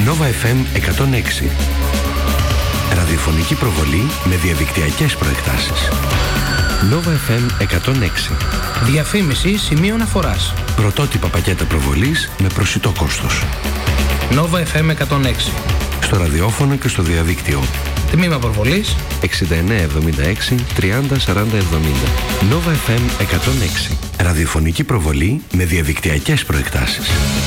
Nova FM 106. Ραδιοφωνική προβολή με διαδικτυακές προεκτάσεις. Nova FM 106. Διαφήμιση σημείο αναφοράς. Πρωτότυπα πακέτα προβολής με προσιτό κόστος. Nova FM 106. Στο ραδιόφωνο και στο διαδίκτυο. Τμήμα προβολής 6976 30 40 70. Nova FM 106. Ραδιοφωνική προβολή με διαδικτυακές προεκτάσεις.